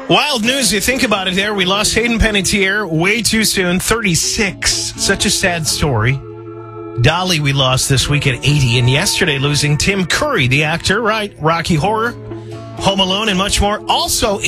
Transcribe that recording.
Wild news, you think about it there. We lost Hayden Panettiere way too soon, 36. Such a sad story. Dolly we lost this week at 80. And yesterday losing Tim Curry, the actor, right? Rocky Horror, Home Alone, and much more. Also